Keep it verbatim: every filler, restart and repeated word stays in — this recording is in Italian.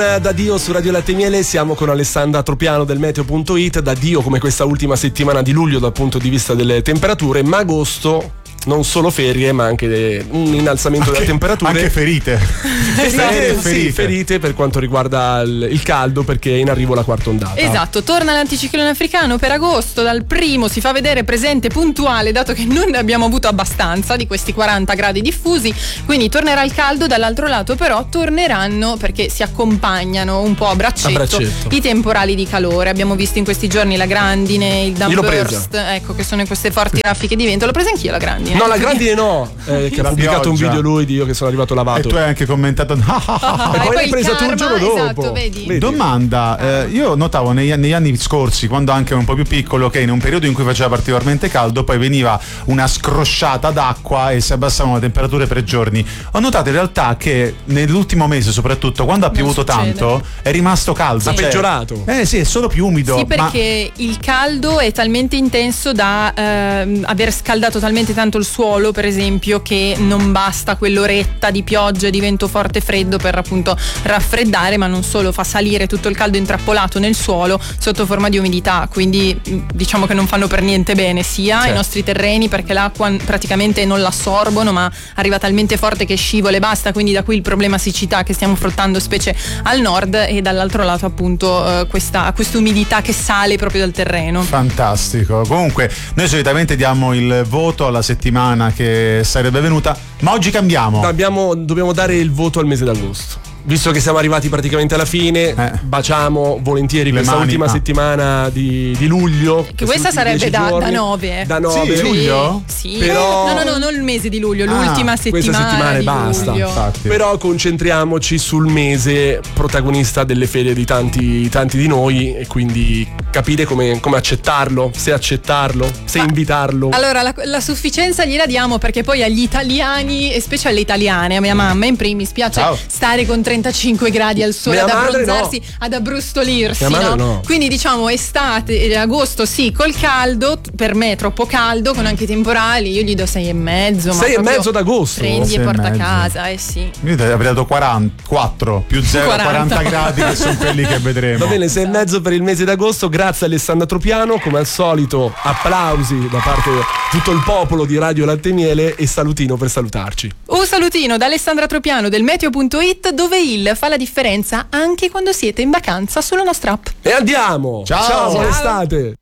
Da Dio su Radio Latte e Miele siamo con Alessandra Tropiano del meteo punto it. Da Dio come questa ultima settimana di luglio dal punto di vista delle temperature, ma agosto non solo ferie ma anche un innalzamento anche, delle temperature, anche ferite ferite, ferite. Sì, ferite per quanto riguarda il, il caldo, perché è in arrivo la quarta ondata. Esatto, torna l'anticiclone africano per agosto, dal primo si fa vedere presente puntuale, dato che non ne abbiamo avuto abbastanza di questi quaranta gradi diffusi, quindi tornerà il caldo. Dall'altro lato però torneranno, perché si accompagnano un po' a braccetto, a braccetto. i temporali di calore. Abbiamo visto in questi giorni la grandine, il downburst, ecco, che sono queste forti raffiche di vento. L'ho presa anch'io la grandine. No, la grandine no, eh, che ha pubblicato un video lui di io che sono arrivato lavato. E tu hai anche commentato. Ah, e poi l'hai presa tu il giorno dopo. Esatto, vedi? Vedi? Domanda, eh, io notavo negli, negli anni scorsi, quando anche ero un po' più piccolo, che in un periodo in cui faceva particolarmente caldo, poi veniva una scrosciata d'acqua e si abbassavano le temperature per giorni. Ho notato in realtà che nell'ultimo mese, soprattutto quando ha non piovuto succede. tanto, è rimasto caldo. Sì. Ha cioè, peggiorato. Eh sì, è solo più umido. Sì, perché ma... il caldo è talmente intenso da ehm, aver scaldato talmente tanto il suolo, per esempio, che non basta quell'oretta di pioggia e di vento forte e freddo per appunto raffreddare, ma non solo, fa salire tutto il caldo intrappolato nel suolo sotto forma di umidità, quindi diciamo che non fanno per niente bene sia ai certo. nostri terreni, perché l'acqua praticamente non l'assorbono, ma arriva talmente forte che scivola e basta, quindi da qui il problema siccità che stiamo affrontando specie al nord, e dall'altro lato appunto eh, questa umidità che sale proprio dal terreno. Fantastico. Comunque noi solitamente diamo il voto alla settimana che sarebbe venuta, ma oggi cambiamo. Abbiamo, dobbiamo dare il voto al mese d'agosto. Visto che siamo arrivati praticamente alla fine, eh. baciamo volentieri Le questa mani, ultima ah. settimana di, di luglio. Che questa sarebbe da, da nove. Da nove. Sì, luglio? Sì. Però... No, no, no, non il mese di luglio, ah, l'ultima settimana. Questa settimana di basta. luglio. Infatti. Però concentriamoci sul mese protagonista delle ferie di tanti, tanti di noi, e quindi capire come, come accettarlo, se accettarlo, se Ma, invitarlo. Allora, la, la sufficienza gliela diamo, perché poi agli italiani, e specie alle italiane, a mia mamma in primis, piace Ciao. stare con trentacinque gradi al sole, Mia ad madre abbronzarsi, no. ad abbrustolirsi, no? no? Quindi diciamo estate, agosto sì, col caldo, per me è troppo caldo, con anche i temporali, io gli do sei e mezzo. Sei e mezzo d'agosto? Prendi Sei e e porta a mezzo. casa, eh sì. Io avrei dato quarantaquattro più zero, quaranta. quaranta gradi, che sono quelli che vedremo. Va bene, sei e mezzo per il mese d'agosto. Grazie Alessandra Tropiano, come al solito applausi da parte di tutto il popolo di Radio Latte e Miele, e salutino per salutarci. Un salutino da Alessandra Tropiano del meteo punto it, dove il fa la differenza anche quando siete in vacanza sulla nostra app. E andiamo! Ciao! Ciao, buona Ciao. estate!